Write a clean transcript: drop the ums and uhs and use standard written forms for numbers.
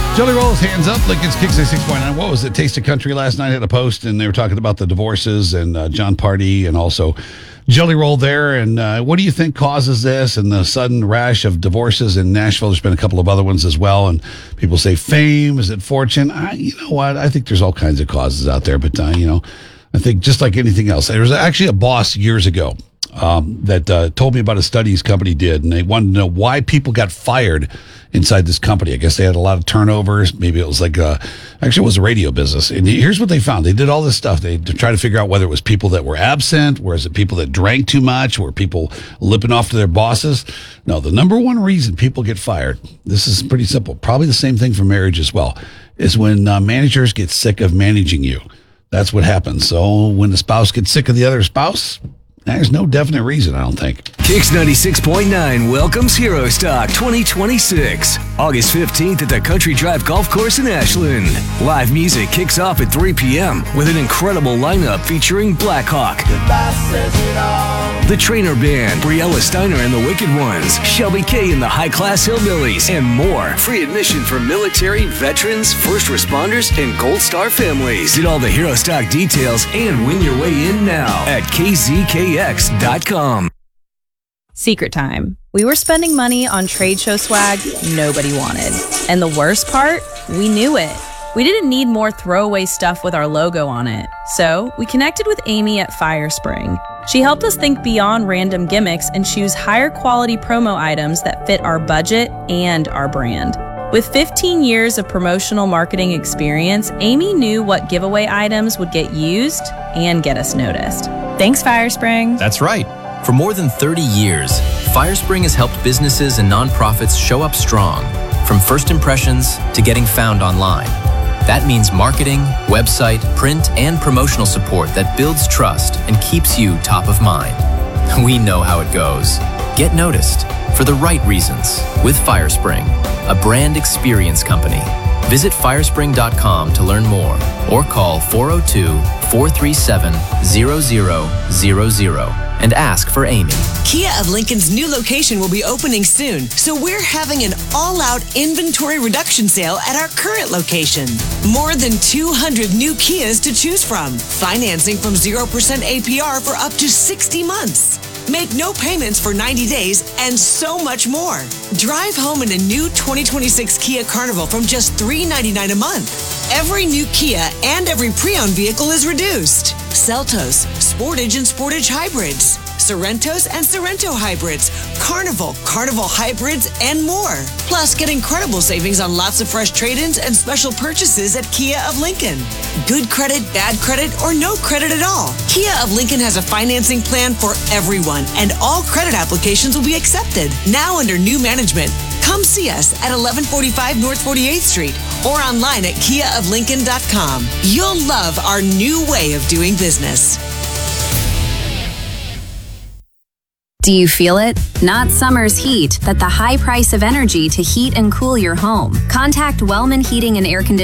Jelly Rolls, hands up. Lincoln's Kicks 6.9. What was it? Taste of Country last night had a post, and they were talking about the divorces and John Party and also Jelly Roll there. And what do you think causes this and the sudden rash of divorces in Nashville? There's been a couple of other ones as well. And people say fame. Is it fortune? You know what? I think there's all kinds of causes out there. But, I think just like anything else, there was actually a boss years ago that told me about a study his company did, and they wanted to know why people got fired inside this company. I guess they had a lot of turnovers. Maybe it was actually it was a radio business. And here's what they found. They did all this stuff. They tried to figure out whether it was people that were absent, was it people that drank too much, were people lipping off to their bosses. No, the number one reason people get fired, this is pretty simple, probably the same thing for marriage as well, is when managers get sick of managing you. That's what happens. So when the spouse gets sick of the other spouse, there's no definite reason, I don't think. Kicks 96.9 welcomes Hero Stock 2026, August 15th at the Country Drive Golf Course in Ashland. Live music kicks off at 3 p.m. with an incredible lineup featuring Blackhawk, the Trainer Band, Briella Steiner and the Wicked Ones, Shelby K and the High Class Hillbillies, and more. Free admission for military, veterans, first responders, and Gold Star families. Get all the Hero Stock details and win your way in now at kzkx.com. Secret time. We were spending money on trade show swag nobody wanted. And the worst part, we knew it. We didn't need more throwaway stuff with our logo on it. So we connected with Amy at Firespring. She helped us think beyond random gimmicks and choose higher quality promo items that fit our budget and our brand. With 15 years of promotional marketing experience, Amy knew what giveaway items would get used and get us noticed. Thanks, Firespring. That's right. For more than 30 years, Firespring has helped businesses and nonprofits show up strong, from first impressions to getting found online. That means marketing, website, print, and promotional support that builds trust and keeps you top of mind. We know how it goes. Get noticed for the right reasons with Firespring, a brand experience company. Visit firespring.com to learn more or call 402-437-0000 and ask for Amy. Kia of Lincoln's new location will be opening soon, so we're having an all-out inventory reduction sale at our current location. More than 200 new Kias to choose from. Financing from 0% APR for up to 60 months. Make no payments for 90 days and so much more. Drive home in a new 2026 Kia Carnival from just $399 a month. Every new Kia and every pre-owned vehicle is reduced. Seltos, Sportage and Sportage hybrids, Sorrentos and Sorrento hybrids, Carnival hybrids, and more. Plus, get incredible savings on lots of fresh trade-ins and special purchases at Kia of Lincoln. Good credit, bad credit, or no credit at all. Kia of Lincoln has a financing plan for everyone, and all credit applications will be accepted. Now under new management. Come see us at 1145 North 48th Street or online at kiaoflincoln.com. You'll love our new way of doing business. Do you feel it? Not summer's heat, but the high price of energy to heat and cool your home. Contact Wellman Heating and Air Conditioning